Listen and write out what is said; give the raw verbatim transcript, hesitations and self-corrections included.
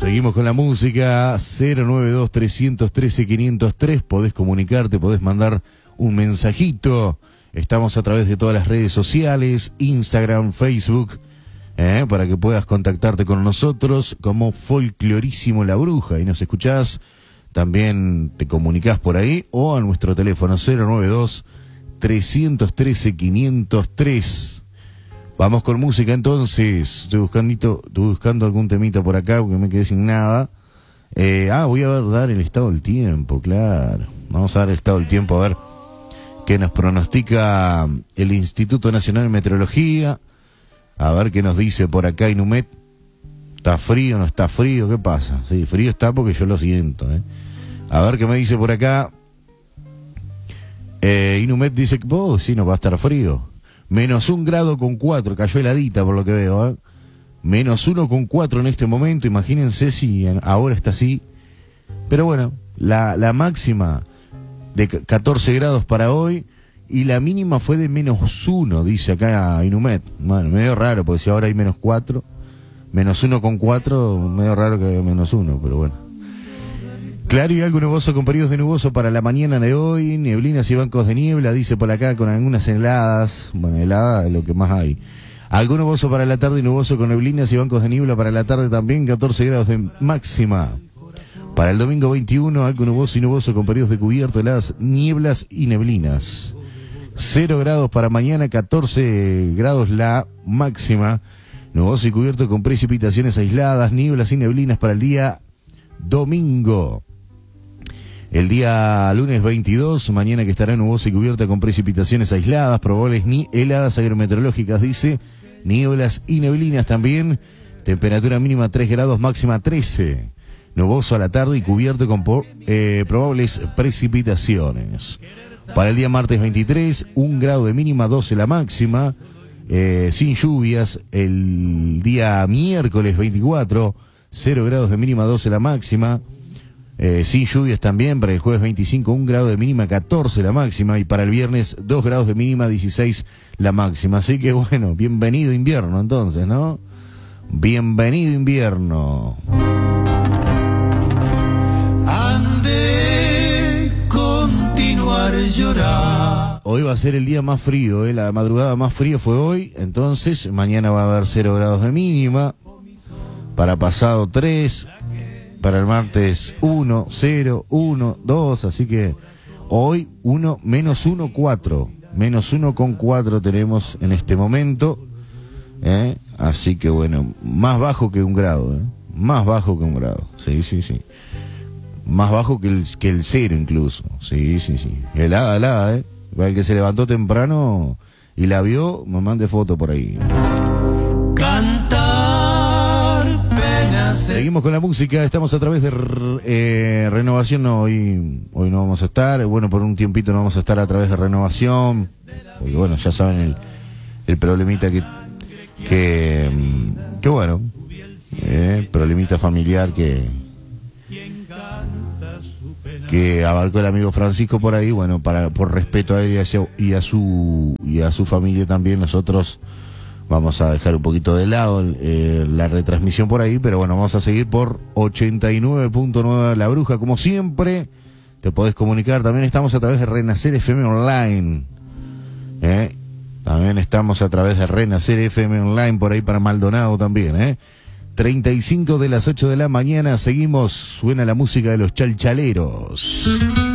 Seguimos con la música. Cero nueve dos, tres uno tres, cinco cero tres. Podés comunicarte, podés mandar un mensajito. Estamos a través de todas las redes sociales, Instagram, Facebook, eh, para que puedas contactarte con nosotros como Folclorísimo La Bruja. Y nos escuchás, también te comunicás por ahí o a nuestro teléfono cero nueve dos, tres uno tres, cinco cero tres. Vamos con música entonces. Estoy buscando, estoy buscando algún temita por acá porque me quedé sin nada. Eh, ah, voy a ver, dar el estado del tiempo, claro. Vamos a dar el estado del tiempo, a ver qué nos pronostica el Instituto Nacional de Meteorología. A ver qué nos dice por acá Inumet. ¿Está frío, no está frío? ¿Qué pasa? Sí, frío está porque yo lo siento, ¿eh? A ver qué me dice por acá. Eh, Inumet dice que, oh, sí, no va a estar frío. Menos un grado con cuatro, cayó heladita por lo que veo, ¿eh? Menos uno con cuatro en este momento, imagínense si ahora está así. Pero bueno, la, la máxima de catorce grados para hoy y la mínima fue de menos uno, dice acá Inumet. Bueno, medio raro, porque si ahora hay menos cuatro, menos uno con cuatro, medio raro que haya menos uno, pero bueno. Claro y algo nuboso con periodos de nuboso para la mañana de hoy, neblinas y bancos de niebla, dice por acá, con algunas heladas. Bueno, helada es lo que más hay. Algo nuboso para la tarde y nuboso con neblinas y bancos de niebla para la tarde también, catorce grados de máxima. Para el domingo veintiuno, algo nuboso y nuboso con periodos de cubierto, heladas, nieblas y neblinas. cero grados para mañana, catorce grados la máxima. Nuboso y cubierto con precipitaciones aisladas, nieblas y neblinas para el día domingo. El día lunes veintidós, mañana que estará nubosa y cubierta con precipitaciones aisladas, probables ni heladas agrometeorológicas, dice, nieblas y neblinas también, temperatura mínima tres grados, máxima trece, nuboso a la tarde y cubierto con por, eh, probables precipitaciones. Para el día martes veintitrés, un grado de mínima, doce la máxima, eh, sin lluvias. El día miércoles veinticuatro, cero grados de mínima, doce la máxima. Eh, sin lluvias también. Para el jueves veinticinco, un grado de mínima, catorce la máxima. Y para el viernes, dos grados de mínima, dieciséis la máxima. Así que bueno, bienvenido invierno entonces, ¿no? Bienvenido invierno. Han de continuar llorar. Hoy va a ser el día más frío, ¿eh? La madrugada más fría fue hoy. Entonces, mañana va a haber cero grados de mínima. Para pasado tres. Para el martes uno, cero, uno, dos, así que hoy uno, menos uno, cuatro, menos uno con cuatro tenemos en este momento, ¿eh? Así que bueno, más bajo que un grado, ¿eh? Más bajo que un grado, sí, sí, sí, más bajo que el, que el cero incluso, sí, sí, sí, helada, helada, ¿eh? El que se levantó temprano y la vio, me mande foto por ahí. Seguimos con la música, estamos a través de eh, Renovación, no, hoy, hoy no vamos a estar, bueno, por un tiempito no vamos a estar a través de Renovación, porque bueno, ya saben el, el problemita que, que, que bueno, eh, problemita familiar que, que abarcó el amigo Francisco por ahí, bueno, para, por respeto a él y a, su, y a su, y a su familia también, nosotros vamos a dejar un poquito de lado eh, la retransmisión por ahí, pero bueno, vamos a seguir por ochenta y nueve punto nueve La Bruja, como siempre. Te podés comunicar, también estamos a través de Renacer F M Online, ¿eh? También estamos a través de Renacer F M Online, por ahí para Maldonado también, ¿eh? treinta y cinco de las ocho de la mañana, seguimos, suena la música de los Chalchaleros.